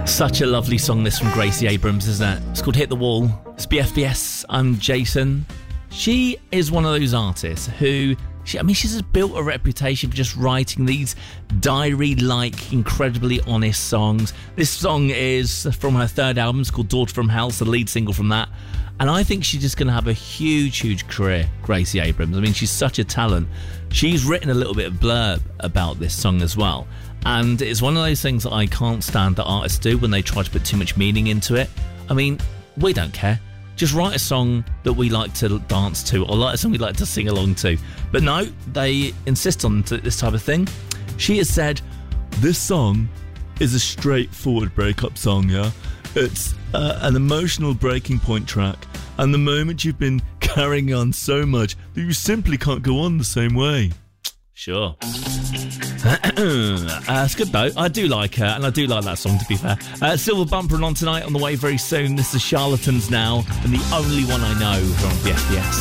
Such a lovely song, this from Gracie Abrams, isn't it? It's called Hit the Wall. It's BFBS. I'm Jason. She is one of those artists who, she's just built a reputation for just writing these diary-like, incredibly honest songs. This song is from her third album. It's called Daughter from Hell. It's the lead single from that. And I think she's just going to have a huge, huge career, Gracie Abrams. I mean, she's such a talent. She's written a little bit of blurb about this song as well. And it's one of those things that I can't stand that artists do when they try to put too much meaning into it. I mean, we don't care. Just write a song that we like to dance to, or like a song we like to sing along to. But no, they insist on this type of thing. She has said, this song is a straightforward breakup song, yeah? It's an emotional breaking point track, and the moment you've been carrying on so much that you simply can't go on the same way. Sure. It's good though. I do like her, and I do like that song, to be fair. Silver Bumper on tonight, on the way very soon. This is Charlatans now, and the only one I know from BFBS.